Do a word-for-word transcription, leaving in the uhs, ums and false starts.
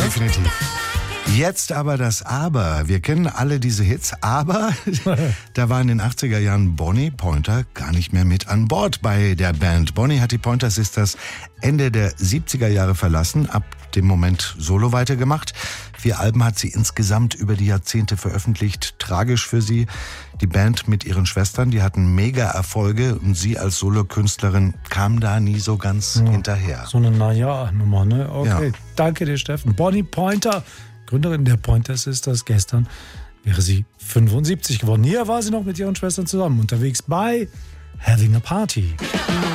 Definitiv. Jetzt aber das Aber. Wir kennen alle diese Hits, aber da war in den achtziger Jahren Bonnie Pointer gar nicht mehr mit an Bord bei der Band. Bonnie hat die Pointer Sisters Ende der siebziger Jahre verlassen, ab dem Moment solo weitergemacht. Vier Alben hat sie insgesamt über die Jahrzehnte veröffentlicht. Tragisch für sie. Die Band mit ihren Schwestern, die hatten mega Erfolge und sie als Solokünstlerin kam da nie so ganz ja, hinterher. So eine Naja-Nummer, ne? Okay, ja. Danke dir, Steffen. Bonnie Pointer, Gründerin der Pointer Sisters, gestern wäre sie fünfundsiebzig geworden. Hier war sie noch mit ihren Schwestern zusammen unterwegs bei Having a Party.